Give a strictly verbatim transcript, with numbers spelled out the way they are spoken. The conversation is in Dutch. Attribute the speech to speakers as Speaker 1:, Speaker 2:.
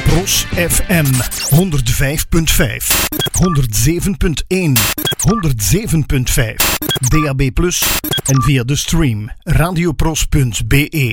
Speaker 1: Pros F M honderd vijf punt vijf, honderd zeven punt één, honderd zeven punt vijf, D A B plus en via de stream radiopros punt be.